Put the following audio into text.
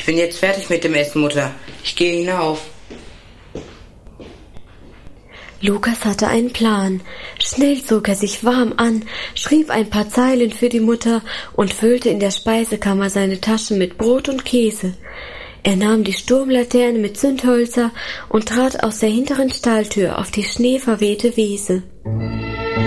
bin jetzt fertig mit dem Essen, Mutter. Ich gehe hinauf. Lukas hatte einen Plan. Schnell zog er sich warm an, schrieb ein paar Zeilen für die Mutter und füllte in der Speisekammer seine Taschen mit Brot und Käse. Er nahm die Sturmlaterne mit Zündhölzer und trat aus der hinteren Stalltür auf die schneeverwehte Wiese.